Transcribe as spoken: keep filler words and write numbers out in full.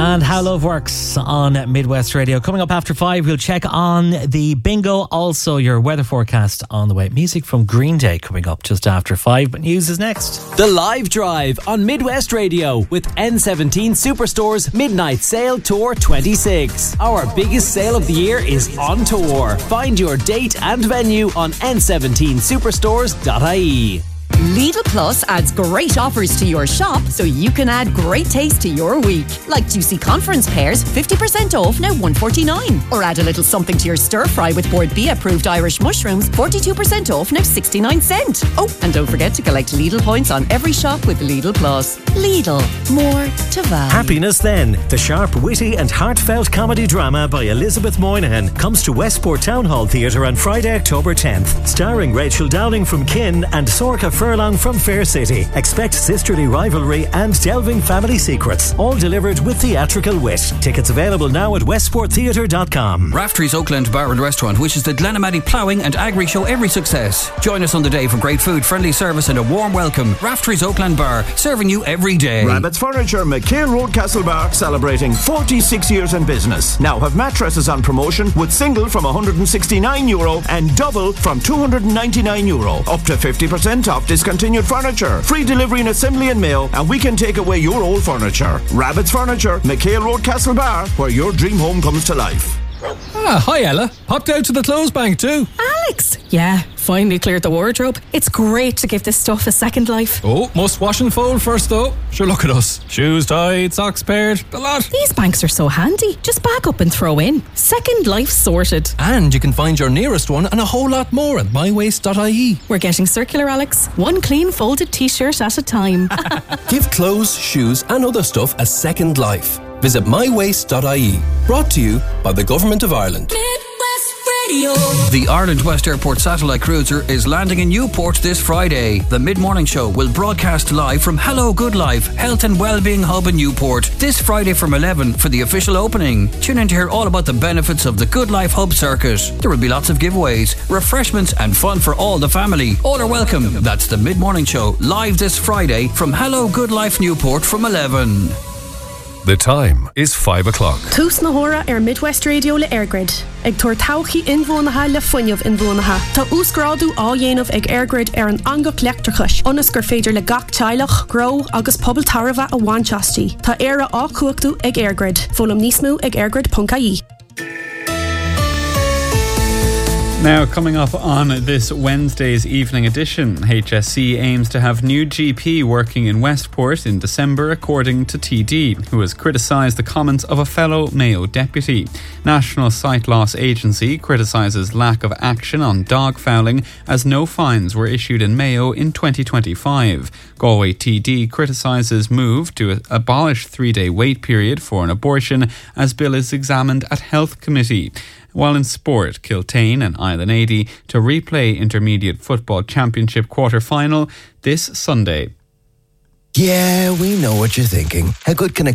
And How Love Works on Midwest Radio. Coming up after five, we'll check on the bingo. Also, your weather forecast on the way. Music from Green Day coming up just after five. But news is next. The Live Drive on Midwest Radio with N seventeen Superstore's Midnight Sale Tour twenty-six. Our biggest sale of the year is on tour. Find your date and venue on n seventeen superstores dot I E. Lidl Plus adds great offers to your shop so you can add great taste to your week. Like juicy conference pears, fifty percent off, now one forty-nine. Or add a little something to your stir fry with Board B approved Irish mushrooms, forty-two percent off, now sixty-nine cent. Oh, and don't forget to collect Lidl points on every shop with Lidl Plus. Lidl, more to value. Happiness Then, the sharp, witty and heartfelt comedy drama by Elizabeth Moynihan, comes to Westport Town Hall Theatre on Friday, October tenth. Starring Rachel Dowling from Kin and Sorcha Furlong from Fair City. Expect sisterly rivalry and delving family secrets, all delivered with theatrical wit. Tickets available now at westport theatre dot com. Raftery's Oakland Bar and Restaurant wishes the Glenamaddy Ploughing and Agri Show every success. Join us on the day for great food, friendly service and a warm welcome. Raftery's Oakland Bar, serving you every day. Rabbit's Furniture, McHale Road, Castlebar, celebrating forty-six years in business. Now have mattresses on promotion with single from one hundred sixty-nine euro and double from two hundred ninety-nine euro. Up to fifty percent off discontinued furniture. Free delivery and assembly and mail, and we can take away your old furniture. Rabbit's Furniture, McHale Road, Castlebar, where your dream home comes to life. Ah, hi Ella. Popped out to the clothes bank too. Alex! Yeah, finally cleared the wardrobe. It's great to give this stuff a second life. Oh, must wash and fold first though. Sure, look at us. Shoes tied, socks paired, the lot. These banks are so handy. Just back up and throw in. Second life sorted. And you can find your nearest one and a whole lot more at my waste dot I E. We're getting circular, Alex. One clean folded t-shirt at a time. Give clothes, shoes and other stuff a second life. Visit my waste dot I E. Brought to you by the Government of Ireland. The Ireland West Airport satellite cruiser is landing in Newport this Friday. The mid-morning show will broadcast live from Hello Good Life, Health and Wellbeing Hub in Newport this Friday from eleven for the official opening. Tune in to hear all about the benefits of the Good Life Hub circuit. There will be lots of giveaways, refreshments and fun for all the family. All are welcome. That's the mid-morning show live this Friday from Hello Good Life Newport from eleven. The time is five o'clock. Tús na hora ar Midwest Radio le Airgrid. Ag tuair tauchaí inbhuanaithe le fuinneamh inbhuanaithe. Tá úscráidú á dhéanamh ag Airgrid ar an angach leachtrachais. Ionas gur féidir le gach teilech, gro agus pobal tarbha a bhainteastí. Tá éire á cuachtú ag Airgrid. Fólam níos mó ag airgrid dot I E. Now, coming up on this Wednesday's evening edition, H S C aims to have new G P working in Westport in December, according to T D, who has criticised the comments of a fellow Mayo deputy. National Sight Loss Agency criticises lack of action on dog fouling as no fines were issued in Mayo in twenty twenty-five. Galway T D criticises move to abolish three-day wait period for an abortion as bill is examined at Health Committee. While in sport, Kiltane and Island eighty to replay Intermediate Football Championship quarter-final this Sunday. Yeah, we know what you're thinking. How good can a